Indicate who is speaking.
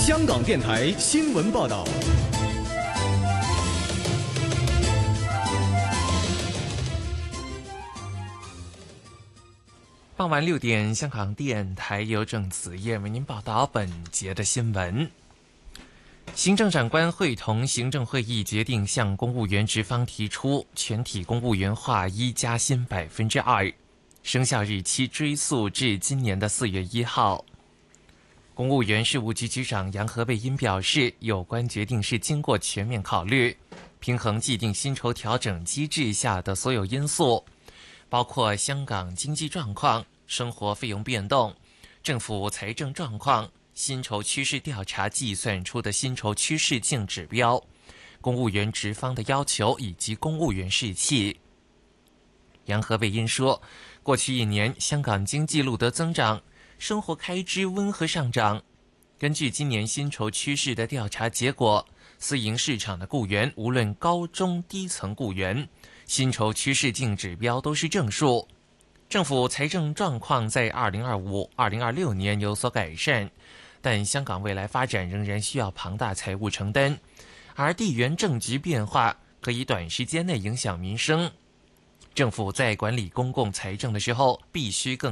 Speaker 1: 香港电台新闻报道。
Speaker 2: 傍晚6点，香港电台由郑子燕为您报道本节的新闻。行政长官会同行政会议决定向公务员职方提出全体公务员划一加薪2%，生效日期追溯至今年的4月1号。公务员事务局局长杨何蓓茵表示，有关决定是经过全面考虑，平衡既定薪酬调整机制下的所有因素，包括香港经济状况、生活费用变动、政府财政状况、薪酬趋势调查计算出的薪酬趋势净指标、公务员职方的要求以及公务员士气。杨何蓓茵说，过去1年香港经济录得增长，生活开支温和上涨。根据今年薪酬趋势的调查结果，私营市场的雇员无论高中低层雇员，薪酬趋势净指标都是正数。政府财政状况在2025、2026年有所改善，但香港未来发展仍然需要庞大财务承担，而地缘政局变化可以短时间内影响民生。政府在管理公共财政的时候，必须更